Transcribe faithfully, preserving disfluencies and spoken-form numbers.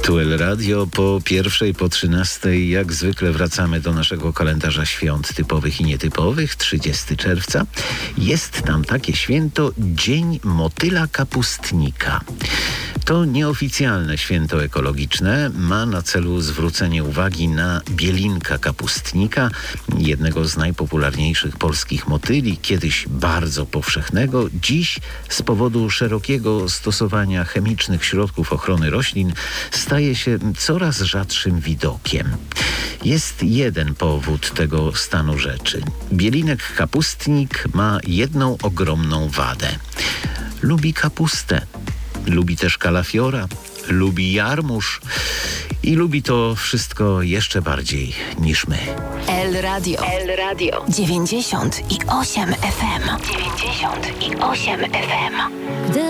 Tu El Radio po pierwszej, po trzynastej. Jak zwykle wracamy do naszego kalendarza świąt typowych i nietypowych. trzydziestego czerwca. Jest tam takie święto Dzień Motyla Kapustnika. To nieoficjalne święto ekologiczne. Ma na celu zwrócenie uwagi na bielinka kapustnika, jednego z najpopularniejszych polskich motyli, kiedyś bardzo powszechnego. Dziś z powodu szerokiego stosowania chemicznych środków ochrony roślin staje się coraz rzadszym widokiem. Jest jeden powód tego stanu rzeczy. Bielinek kapustnik ma jedną ogromną wadę. Lubi kapustę. Lubi też kalafiora, lubi jarmuż i lubi to wszystko jeszcze bardziej niż my. El Radio. El Radio. dziewięćdziesiąt i osiem F M. dziewięćdziesiąt i osiem F M.